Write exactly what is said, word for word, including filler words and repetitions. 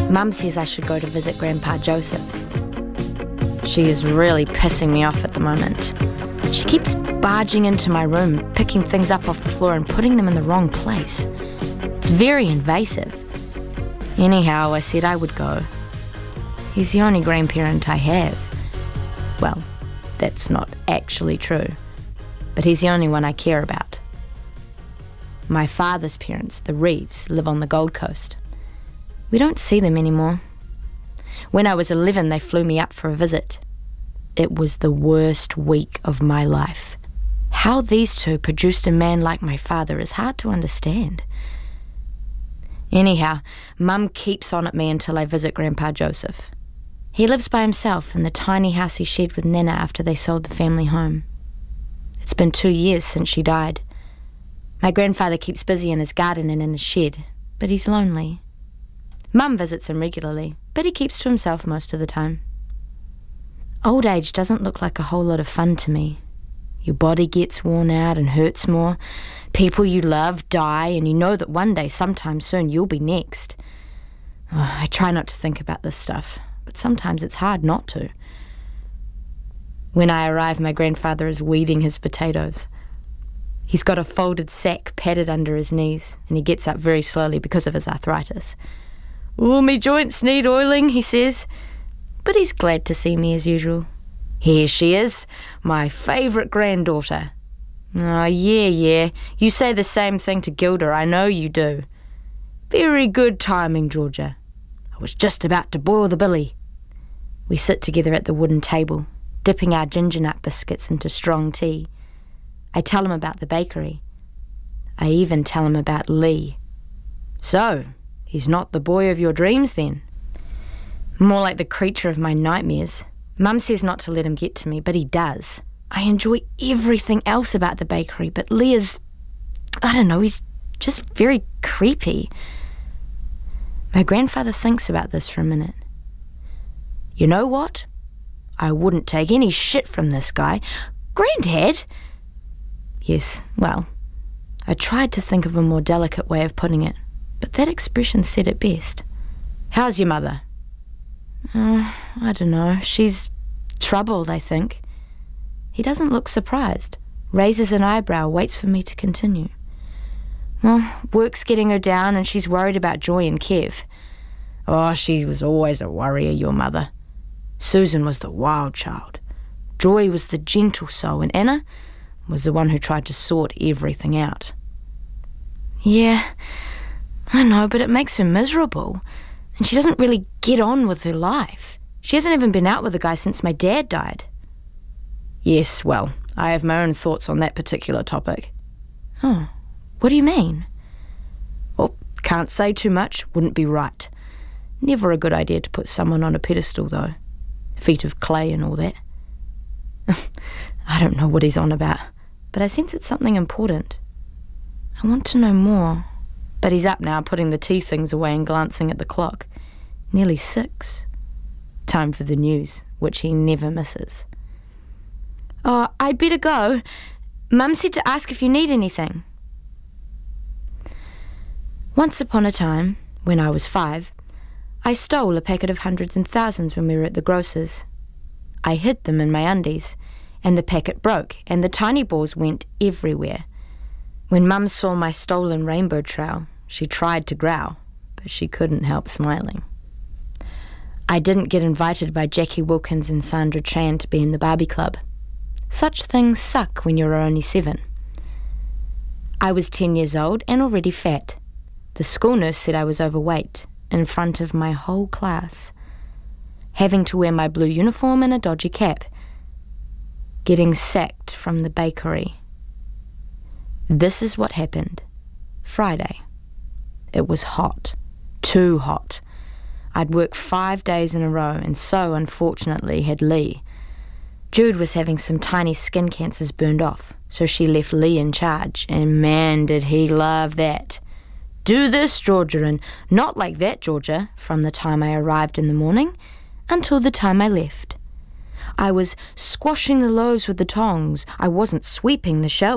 Mum says I should go to visit Grandpa Joseph. She is really pissing me off at the moment. She keeps barging into my room, picking things up off the floor and putting them in the wrong place. It's very invasive. Anyhow, I said I would go. He's the only grandparent I have. Well, that's not actually true, but he's the only one I care about. My father's parents, the Reeves, live on the Gold Coast. We don't see them anymore. When I was eleven, they flew me up for a visit. It was the worst week of my life. How these two produced a man like my father is hard to understand. Anyhow, Mum keeps on at me until I visit Grandpa Joseph. He lives by himself in the tiny house he shared with Nana after they sold the family home. It's been two years since she died. My grandfather keeps busy in his garden and in his shed, but he's lonely. Mum visits him regularly, but he keeps to himself most of the time. Old age doesn't look like a whole lot of fun to me. Your body gets worn out and hurts more. People you love die, and you know that one day, sometime soon, you'll be next. Oh, I try not to think about this stuff, but sometimes it's hard not to. When I arrive, my grandfather is weeding his potatoes. He's got a folded sack padded under his knees, and he gets up very slowly because of his arthritis. "Oh, me joints need oiling," he says. But he's glad to see me as usual. Here she is, my favourite granddaughter. Oh, yeah, yeah, you say the same thing to Gilda, I know you do. Very good timing, Georgia. I was just about to boil the billy. We sit together at the wooden table, dipping our ginger nut biscuits into strong tea. I tell him about the bakery. I even tell him about Lee. So, he's not the boy of your dreams then? More like the creature of my nightmares. Mum says not to let him get to me, but he does. I enjoy everything else about the bakery, but Lee is, I don't know, he's just very creepy. My grandfather thinks about this for a minute. You know what? I wouldn't take any shit from this guy. Granddad? Yes, well, I tried to think of a more delicate way of putting it, but that expression said it best. How's your mother? Uh, I don't know. She's troubled, I think. He doesn't look surprised, raises an eyebrow, waits for me to continue. Well, work's getting her down and she's worried about Joy and Kev. Oh, she was always a worrier, your mother. Susan was the wild child. Joy was the gentle soul, and Anna was the one who tried to sort everything out. Yeah, I know, but it makes her miserable. And she doesn't really get on with her life. She hasn't even been out with a guy since my dad died. Yes, well, I have my own thoughts on that particular topic. Oh, what do you mean? Well, can't say too much, wouldn't be right. Never a good idea to put someone on a pedestal, though. Feet of clay and all that. I don't know what he's on about, but I sense it's something important. I want to know more. But he's up now, putting the tea things away and glancing at the clock. Nearly six. Time for the news, which he never misses. Oh, I'd better go. Mum said to ask if you need anything. Once upon a time, when I was five, I stole a packet of hundreds and thousands when we were at the grocer's. I hid them in my undies, and the packet broke, and the tiny balls went everywhere. When Mum saw my stolen rainbow trail, she tried to growl, but she couldn't help smiling. I didn't get invited by Jackie Wilkins and Sandra Chan to be in the Barbie Club. Such things suck when you're only seven. I was ten years old and already fat. The school nurse said I was overweight, in front of my whole class. Having to wear my blue uniform and a dodgy cap. Getting sacked from the bakery. This is what happened. Friday. It was hot. Too hot. I'd worked five days in a row, and so, unfortunately, had Lee. Jude was having some tiny skin cancers burned off, so she left Lee in charge, and man, did he love that. Do this, Georgia, and not like that, Georgia, from the time I arrived in the morning until the time I left. I was squashing the loaves with the tongs. I wasn't sweeping the shelves.